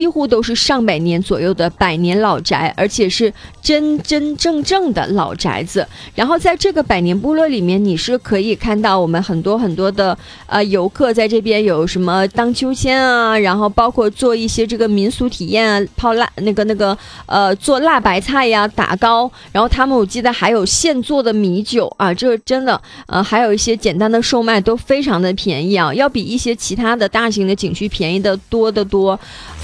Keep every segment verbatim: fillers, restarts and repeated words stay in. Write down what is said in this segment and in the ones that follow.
几乎都是上百年左右的百年老宅，而且是真真正正的老宅子。然后在这个百年部落里面，你是可以看到我们很多很多的呃游客在这边有什么荡秋千啊，然后包括做一些这个民俗体验啊，泡辣那个那个呃做辣白菜呀、打糕，然后他们我记得还有现做的米酒啊，这真的呃还有一些简单的售卖都非常的便宜啊，要比一些其他的大型的景区便宜的多得多。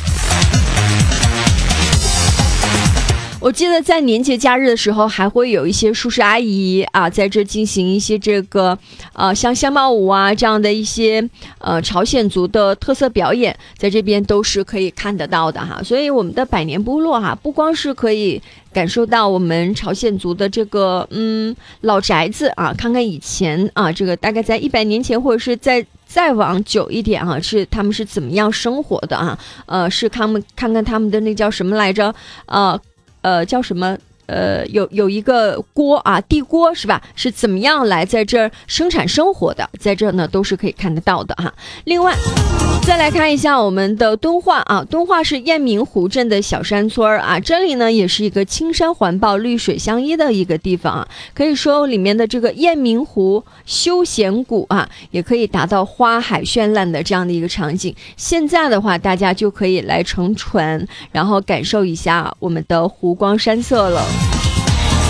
我记得在年节假日的时候，还会有一些叔叔阿姨啊，在这进行一些这个呃像香帽舞啊这样的一些呃朝鲜族的特色表演，在这边都是可以看得到的哈。所以我们的百年部落哈，不光是可以感受到我们朝鲜族的这个嗯老宅子啊，看看以前啊，这个大概在一百年前或者是在再往久一点啊，是他们是怎么样生活的啊？呃，是他们看看他们的那叫什么来着？呃。呃，叫什么？呃，有有一个锅啊，地锅是吧？是怎么样来在这儿生产生活的？在这儿呢，都是可以看得到的哈。另外，再来看一下我们的敦化啊，敦化是雁鸣湖镇的小山村啊，这里呢也是一个青山环抱、绿水相依的一个地方啊。可以说里面的这个雁鸣湖休闲谷啊，也可以达到花海绚烂的这样的一个场景。现在的话，大家就可以来乘船，然后感受一下我们的湖光山色了。